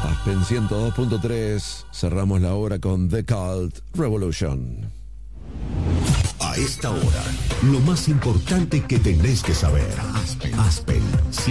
Aspen 102.3, cerramos la hora con The Cult Revolution. A esta hora, lo más importante que tenés que saber. Aspen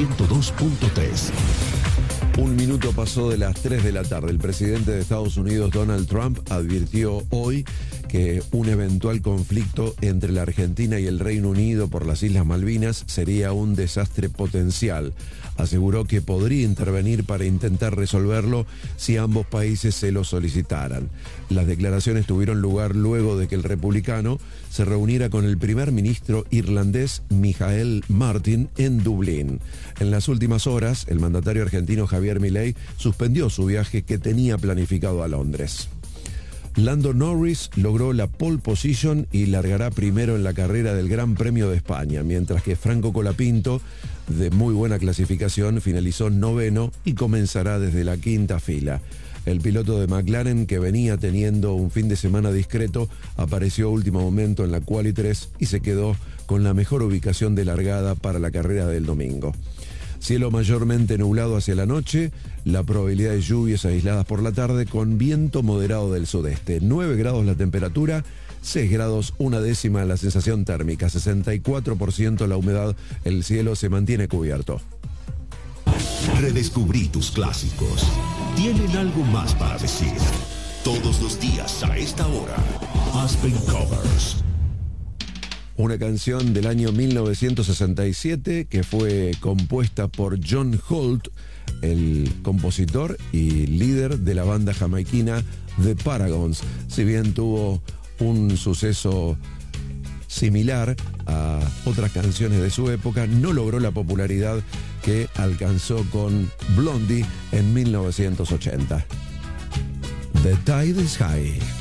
102.3. Un minuto pasó de las 3 de la tarde. El presidente de Estados Unidos, Donald Trump, advirtió hoy que un eventual conflicto entre la Argentina y el Reino Unido por las Islas Malvinas sería un desastre potencial. Aseguró que podría intervenir para intentar resolverlo si ambos países se lo solicitaran. Las declaraciones tuvieron lugar luego de que el republicano se reuniera con el primer ministro irlandés Michael Martin en Dublín. En las últimas horas, el mandatario argentino Javier Milei suspendió su viaje que tenía planificado a Londres. Lando Norris logró la pole position y largará primero en la carrera del Gran Premio de España, mientras que Franco Colapinto, de muy buena clasificación, finalizó noveno y comenzará desde la quinta fila. El piloto de McLaren, que venía teniendo un fin de semana discreto, apareció a último momento en la Quali 3 y se quedó con la mejor ubicación de largada para la carrera del domingo. Cielo mayormente nublado hacia la noche, la probabilidad de lluvias aisladas por la tarde con viento moderado del sudeste. 9 grados la temperatura, 6 grados una décima la sensación térmica, 64% la humedad, el cielo se mantiene cubierto. Redescubrí tus clásicos. Tienen algo más para decir. Todos los días a esta hora. Aspen Covers. Una canción del año 1967 que fue compuesta por John Holt, el compositor y líder de la banda jamaiquina The Paragons. Si bien tuvo un suceso similar a otras canciones de su época, no logró la popularidad que alcanzó con Blondie en 1980. The Tide is High.